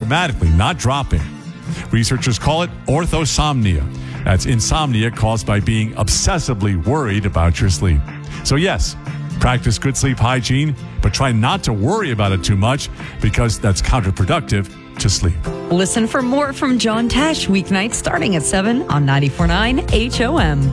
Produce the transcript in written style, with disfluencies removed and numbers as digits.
automatically, not dropping. Researchers call it orthosomnia. That's insomnia caused by being obsessively worried about your sleep. So yes, practice good sleep hygiene, but try not to worry about it too much because that's counterproductive to sleep. Listen for more from John Tesh weeknights starting at 7 on 94.9 HOM.